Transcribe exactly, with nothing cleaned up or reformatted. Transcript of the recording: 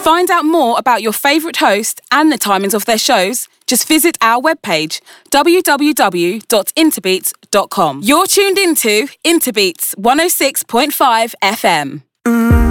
find out more about your favourite host and the timings of their shows, just visit our webpage, w w w dot interbeats dot com. You're tuned into Interbeats one oh six point five F M. Mm.